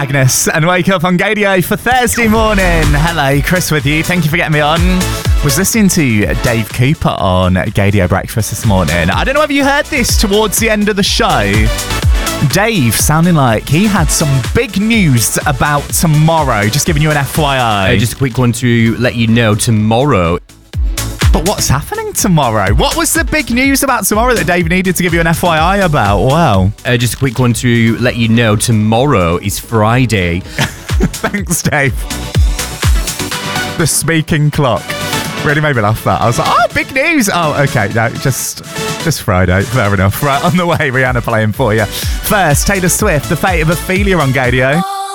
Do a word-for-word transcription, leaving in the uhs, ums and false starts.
Agnes and Wake Up on Gadio for Thursday morning. Hello, Chris with you. Thank you for getting me on. Was listening to Dave Cooper on Gadio Breakfast this morning. I don't know if you heard this towards the end of the show. Dave sounding like he had some big news about tomorrow. Just giving you an F Y I. Uh, just a quick one to let you know, tomorrow. But what's happening tomorrow? What was the big news about tomorrow that Dave needed to give you an F Y I about? Wow. Uh, just a quick one to let you know, tomorrow is Friday. Thanks, Dave. The speaking clock really made me laugh that. I was like, oh, big news. Oh, okay. No, just, just Friday. Fair enough. Right, on the way, Rihanna playing for you. First, Taylor Swift, The Fate of Ophelia on Gadio.